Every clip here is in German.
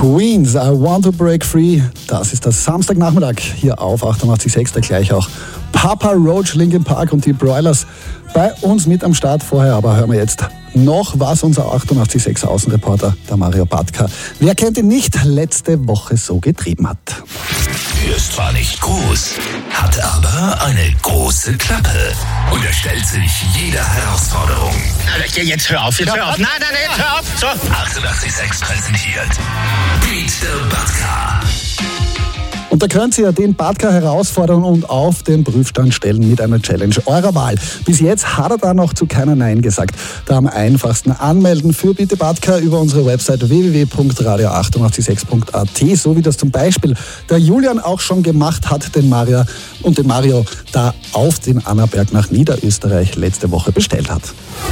Queens, I Want to Break Free. Das ist der Samstagnachmittag hier auf 88.6, da gleich auch Papa Roach, Linkin Park und die Broilers bei uns mit am Start. Vorher aber hören wir jetzt noch, was unser 88.6 Außenreporter, der Mario Batka, wer kennt ihn nicht, letzte Woche so getrieben hat. Er ist zwar nicht groß, hat aber eine große Klappe und er stellt sich jeder Herausforderung. Jetzt hör auf, Nein, jetzt hör auf. So. 88.6 präsentiert Beat the Batka. Und da könnt ihr den Batka herausfordern und auf den Prüfstand stellen mit einer Challenge eurer Wahl. Bis jetzt hat er da noch zu keiner Nein gesagt. Da am einfachsten anmelden für Bitte Batka über unsere Website www.radio886.at, so wie das zum Beispiel der Julian auch schon gemacht hat, den Mario da auf den Annaberg nach Niederösterreich letzte Woche bestellt hat.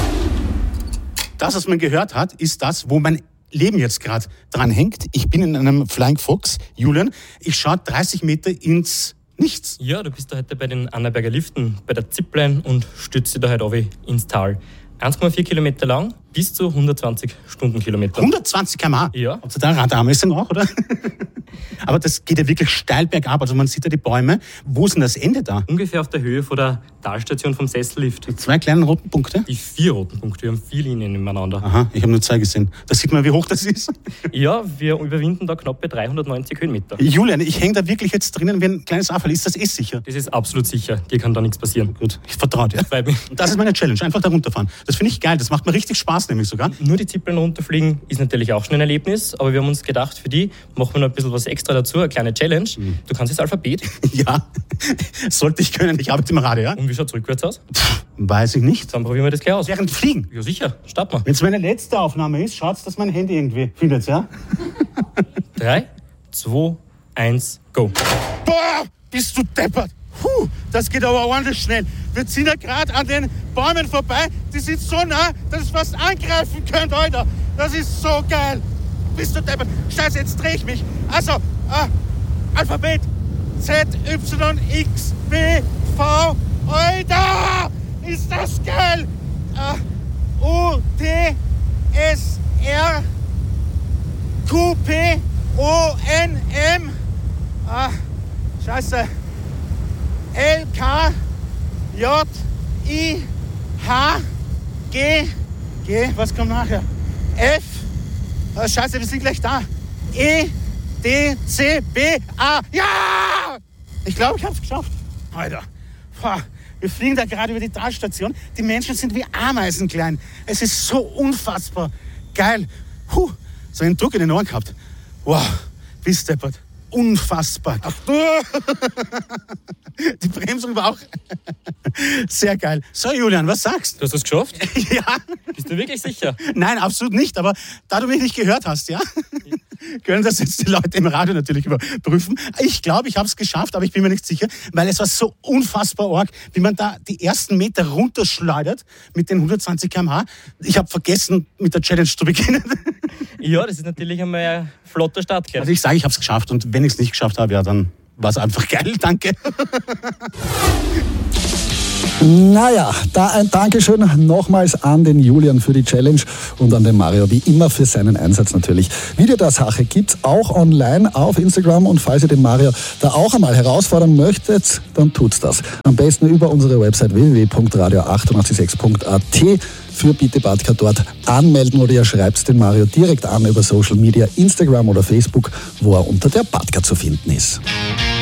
Das, was man gehört hat, ist das, wo mein Leben jetzt gerade dran hängt. Ich bin in einem Flying Fox, Julian. Ich schaue 30 Meter ins Nichts. Ja, du bist da heute bei den Annaberger Liften, bei der Zipline und stützt dich da heute runter ins Tal. 1,4 Kilometer lang, bis zu 120 Stundenkilometer. 120 km/h? Ja. Habt ihr da Radarmessung auch, oder? Aber das geht ja wirklich steil bergab. Also man sieht ja die Bäume. Wo ist denn das Ende da? Ungefähr auf der Höhe von der Talstation vom Sessellift. Die 2 kleinen roten Punkte? Die 4 roten Punkte, wir haben 4 Linien nebeneinander. Aha, ich habe nur 2 gesehen. Da sieht man, wie hoch das ist. Ja, wir überwinden da knappe 390 Höhenmeter. Julian, ich hänge da wirklich jetzt drinnen wie ein kleines Affel. Ist das sicher? Das ist absolut sicher, dir kann da nichts passieren. Gut, ich vertraue dir. Freut mich. Das ist meine Challenge, einfach da runterfahren. Das finde ich geil, das macht mir richtig Spaß nämlich sogar. Nur die Zipline runterfliegen ist natürlich auch schon ein Erlebnis, aber wir haben uns gedacht, für die machen wir noch ein bisschen was extra dazu, eine kleine Challenge. Du kannst das Alphabet. Ja, sollte ich können, ich arbeite im Radio, ja? Und wie schaut es rückwärts aus? Weiß ich nicht. Dann probieren wir das gleich aus. Während Fliegen? Ja sicher, starten wir. Wenn es meine letzte Aufnahme ist, schaut's, dass mein Handy irgendwie findet, ja? 3, 2, 1, go. Boah, bist du deppert. Puh, das geht aber ordentlich schnell. Wir ziehen ja gerade an den Bäumen vorbei. Die sind so nah, dass ich fast angreifen könnte, Alter. Das ist so geil. Bist du deppert. Scheiße, jetzt dreh ich mich. Also, Alphabet. Z, Y, X, B, V. Alter, ist das geil. U, T, S, R, Q, P, O, N, M. Scheiße. L, K, J, I, H, G, was kommt nachher? F, scheiße, wir sind gleich da. E, D, C, B, A, ja! Ich glaube, ich habe es geschafft. Alter, wir fliegen da gerade über die Talstation. Die Menschen sind wie Ameisen klein. Es ist so unfassbar geil. So einen Druck in den Ohren gehabt. Wow, bist deppert. Unfassbar. Die Bremsung war auch sehr geil. So, Julian, was sagst du? Du hast es geschafft? Ja. Bist du wirklich sicher? Nein, absolut nicht. Aber da du mich nicht gehört hast, ja, können das jetzt die Leute im Radio natürlich überprüfen. Ich glaube, ich habe es geschafft, aber ich bin mir nicht sicher, weil es war so unfassbar arg, wie man da die ersten Meter runterschleudert mit den 120 km/h. Ich habe vergessen, mit der Challenge zu beginnen. Ja, das ist natürlich einmal ein flotter Start. Gell? Also ich sage, ich habe es geschafft und wenn ich es nicht geschafft habe, ja, dann war es einfach geil. Danke. Naja, da ein Dankeschön nochmals an den Julian für die Challenge und an den Mario wie immer für seinen Einsatz natürlich. Video der Sache gibt's auch online auf Instagram und falls ihr den Mario da auch einmal herausfordern möchtet, dann tut's das. Am besten über unsere Website www.radio886.at für Bitte Batka dort anmelden oder ihr schreibt den Mario direkt an über Social Media, Instagram oder Facebook, wo er unter der Batka zu finden ist.